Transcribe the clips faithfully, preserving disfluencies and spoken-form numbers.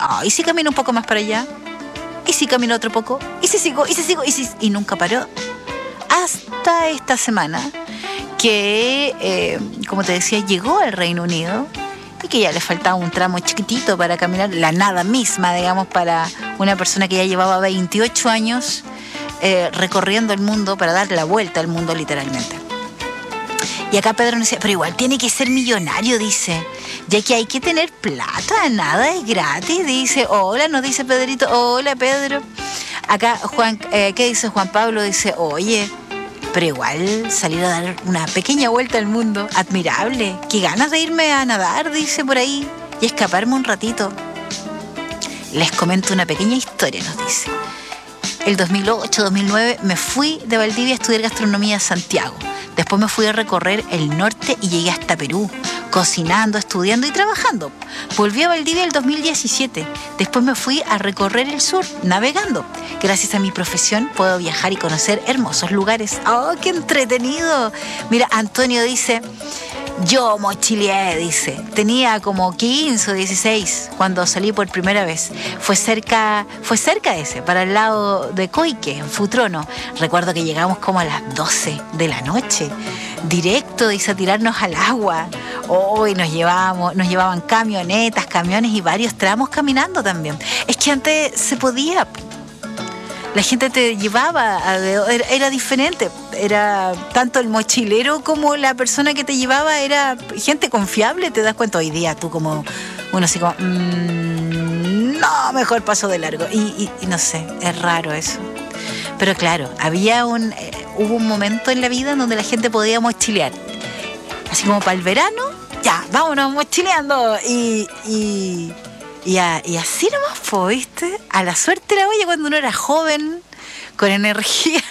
Ah, ¿y si camino un poco más para allá? ¿Y si camino otro poco? ¿Y si sigo? ¿Y si sigo? ¿Y si...? Y nunca paró. Hasta esta semana que, eh, como te decía, llegó al Reino Unido y que ya le faltaba un tramo chiquitito para caminar, la nada misma, digamos, para una persona que ya llevaba veintiocho años eh, recorriendo el mundo para dar la vuelta al mundo literalmente. Y acá Pedro nos dice, pero igual tiene que ser millonario, dice, ya que hay que tener plata, nada es gratis, dice. Hola, nos dice Pedrito, hola Pedro. Acá Juan, eh, ¿qué dice Juan Pablo? Dice, oye, pero igual salir a dar una pequeña vuelta al mundo, admirable. Qué ganas de irme a nadar, dice por ahí, y escaparme un ratito. Les comento una pequeña historia, nos dice. El dos mil ocho, dos mil nueve me fui de Valdivia a estudiar gastronomía a Santiago. Después me fui a recorrer el norte y llegué hasta Perú, cocinando, estudiando y trabajando. Volví a Valdivia el dos mil diecisiete. Después me fui a recorrer el sur, navegando. Gracias a mi profesión puedo viajar y conocer hermosos lugares. ¡Oh, qué entretenido! Mira, Antonio dice, yo mochileé, dice. Tenía como quince o dieciséis cuando salí por primera vez. Fue cerca, fue cerca ese, para el lado de Coique, en Futrono. Recuerdo que llegamos como a las doce de la noche. Directo, dice, a tirarnos al agua. Hoy oh, nos llevábamos, nos llevaban camionetas, camiones y varios tramos caminando también. Es que antes se podía. La gente te llevaba, a, era, era diferente, era tanto el mochilero como la persona que te llevaba era gente confiable, te das cuenta hoy día tú como, uno así como, mmm, no, mejor paso de largo, y, y, y no sé, es raro eso. Pero claro, había un, eh, hubo un momento en la vida en donde la gente podía mochilear, así como para el verano, ya, vámonos mochileando, y... y Y, a, y así nomás fue, ¿viste? A la suerte la olla cuando uno era joven, con energía.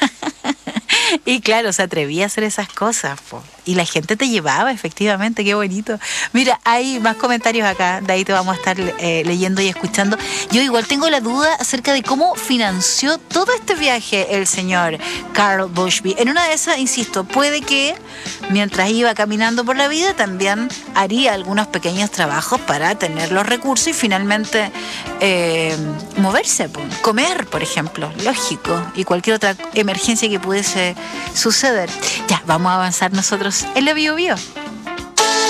Y claro, se atrevía a hacer esas cosas, po. Y la gente te llevaba, efectivamente, qué bonito. Mira, hay más comentarios acá, de ahí te vamos a estar eh, leyendo y escuchando. Yo igual tengo la duda acerca de cómo financió todo este viaje el señor Carl Bushby. En una de esas, insisto, puede que mientras iba caminando por la vida también haría algunos pequeños trabajos para tener los recursos y finalmente eh, moverse, po. Comer, por ejemplo, lógico, y cualquier otra emergencia que pudiese suceder. Ya, vamos a avanzar nosotros en la Bio Bio.